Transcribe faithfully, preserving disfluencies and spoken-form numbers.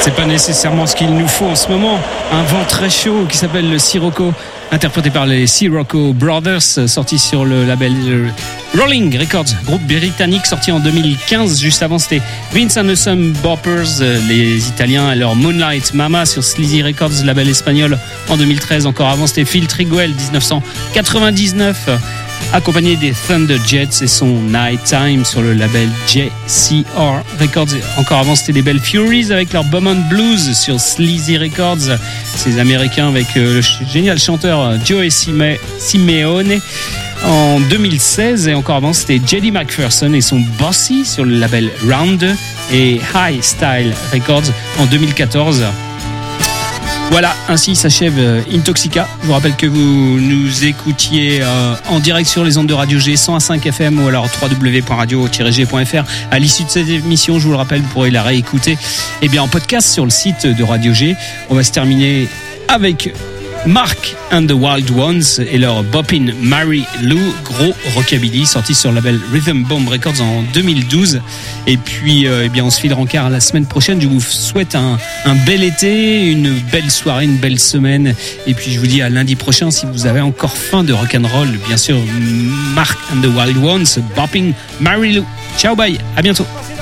C'est pas nécessairement ce qu'il nous faut en ce moment. Un vent très chaud qui s'appelle le Sirocco, interprété par les Sirocco Brothers, sorti sur le label Rolling Records, groupe britannique sorti en deux mille quinze. Juste avant, c'était Vince and the Sun Boppers, les Italiens, et leur Moonlight Mama sur Sleazy Records, label espagnol, en deux mille treize. Encore avant, c'était Phil Triguel, dix-neuf cent quatre-vingt-dix-neuf, accompagné des Thunderjets et son Nighttime sur le label J C R Records. Encore avant, c'était les Bell Furies avec leur Beaumont Blues sur Sleazy Records. Ces Américains avec le génial chanteur Joey Sime- Simeone en deux mille seize. Et encore avant, c'était Jelly McPherson et son Bossy sur le label Round et High Style Records en deux mille quatorze. Voilà, ainsi s'achève Intoxica. Je vous rappelle que vous nous écoutiez euh, en direct sur les ondes de Radio G cent un virgule cinq F M ou alors w w w point radio tiret g point f r. À l'issue de cette émission, je vous le rappelle, vous pourrez la réécouter eh bien, en podcast sur le site de Radio G. On va se terminer avec Mark and the Wild Ones et leur Boppin' Mary Lou, gros rockabilly, sorti sur le label Rhythm Bomb Records en deux mille douze. Et puis, euh, eh bien, on se file rencard la semaine prochaine. Je vous souhaite un, un bel été, une belle soirée, une belle semaine. Et puis, je vous dis à lundi prochain si vous avez encore faim de rock'n'roll. Bien sûr, Mark and the Wild Ones, Boppin' Mary Lou. Ciao, bye, à bientôt.